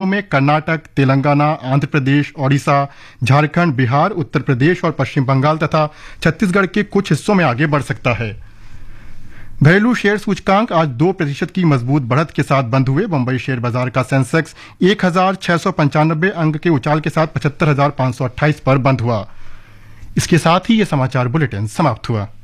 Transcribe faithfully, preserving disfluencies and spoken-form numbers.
में कर्नाटक, तेलंगाना, आंध्र प्रदेश, ओडिशा, झारखंड, बिहार, उत्तर प्रदेश और पश्चिम बंगाल तथा छत्तीसगढ़ के कुछ हिस्सों में आगे बढ़ सकता है। घरेलू शेयर सूचकांक आज दो प्रतिशत की मजबूत बढ़त के साथ बंद हुए। बंबई शेयर बाजार का सेंसेक्स एक हजार छह सौ पंचानबे अंक के उछाल के साथ पचहत्तर हजार पांच सौ अट्ठाईस पर बंद हुआ। इसके साथ ही ये समाचार बुलेटिन समाप्त हुआ।